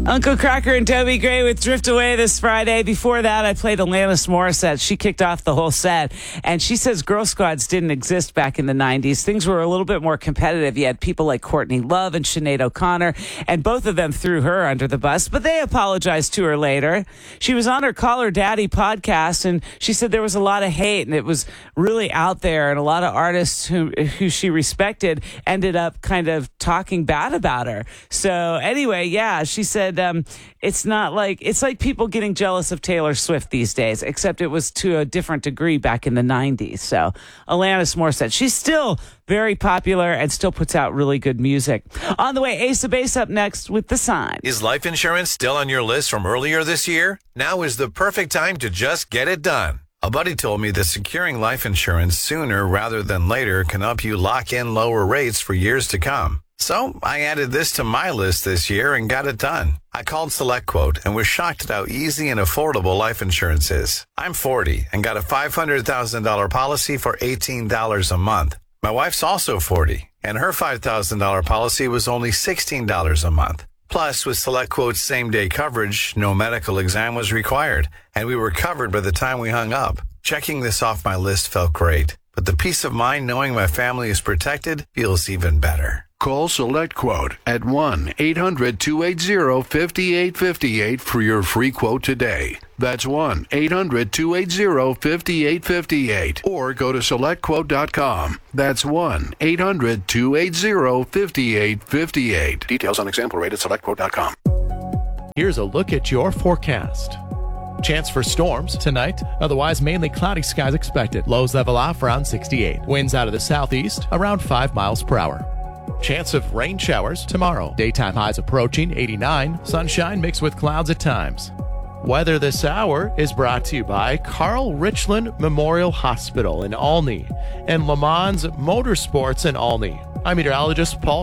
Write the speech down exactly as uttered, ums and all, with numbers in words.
Uncle Crocker and Toby Gray with Drift Away this Friday. Before that, I played Alanis Morissette. She kicked off the whole set, and she says Girl Squads didn't exist back in the nineties. Things were a little bit more competitive. You had people like Courtney Love and Sinead O'Connor, and both of them threw her under the bus, but they apologized to her later. She was on her Call Her Daddy podcast, and she said there was a lot of hate, and it was really out there, and a lot of artists who, who she respected ended up kind of talking bad about her. So anyway, yeah, she said, Um, it's not like it's like people getting jealous of Taylor Swift these days, except it was to a different degree back in the nineties. So Alanis Morissette, she's still very popular and still puts out really good music. On the way, Ace of Base up next with The Sign. Is life insurance still on your list from earlier this year? Now is the perfect time to just get it done. A buddy told me that securing life insurance sooner rather than later can help you lock in lower rates for years to come. So I added this to my list this year and got it done. I called SelectQuote and was shocked at how easy and affordable life insurance is. I'm forty and got a five hundred thousand dollars policy for eighteen dollars a month. My wife's also forty, and her five thousand dollars policy was only sixteen dollars a month. Plus, with SelectQuote's same-day coverage, no medical exam was required, and we were covered by the time we hung up. Checking this off my list felt great, but the peace of mind knowing my family is protected feels even better. Call SelectQuote at one eight hundred two eight zero five eight five eight for your free quote today. That's one eight hundred two eight zero five eight five eight. Or go to select quote dot com. That's one eight hundred two eight zero five eight five eight. Details on example rate at select quote dot com. Here's a look at your forecast. Chance for storms tonight, otherwise mainly cloudy skies expected. Lows level off around sixty-eight. Winds out of the southeast around five miles per hour. Chance of rain showers tomorrow. Daytime highs approaching eighty-nine. Sunshine mixed with clouds at times. Weather this hour is brought to you by Carl Richland Memorial Hospital in Olney and Le Mans Motorsports in Olney. I'm meteorologist Paul